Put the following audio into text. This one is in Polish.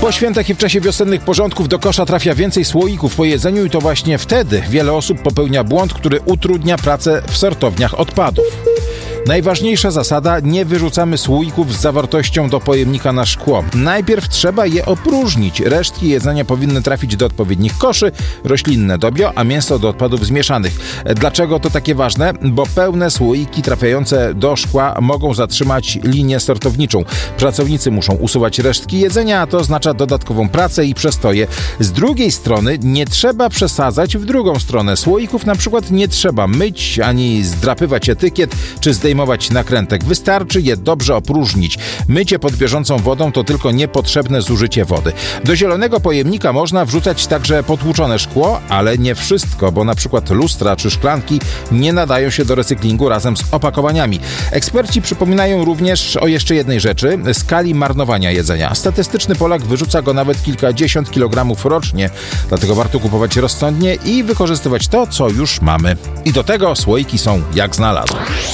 po świętach i w czasie wiosennych porządków do kosza trafia więcej słoików po jedzeniu i to właśnie wtedy wiele osób popełnia błąd, który utrudnia pracę w sortowniach odpadów. Najważniejsza zasada: nie wyrzucamy słoików z zawartością do pojemnika na szkło. Najpierw trzeba je opróżnić. Resztki jedzenia powinny trafić do odpowiednich koszy, roślinne do bio, a mięso do odpadów zmieszanych. Dlaczego to takie ważne? Bo pełne słoiki trafiające do szkła mogą zatrzymać linię sortowniczą. Pracownicy muszą usuwać resztki jedzenia, a to oznacza dodatkową pracę i przestoje. Z drugiej strony nie trzeba przesadzać w drugą stronę. Słoików na przykład nie trzeba myć, ani zdrapywać etykiet, czy zdejmować nakrętek. Wystarczy je dobrze opróżnić. Mycie pod bieżącą wodą to tylko niepotrzebne zużycie wody. Do zielonego pojemnika można wrzucać także potłuczone szkło, ale nie wszystko, bo na przykład lustra czy szklanki nie nadają się do recyklingu razem z opakowaniami. Eksperci przypominają również o jeszcze jednej rzeczy: skali marnowania jedzenia. Statystyczny Polak wyrzuca go nawet kilkadziesiąt kilogramów rocznie, dlatego warto kupować rozsądnie i wykorzystywać to, co już mamy. I do tego słoiki są jak znalazł.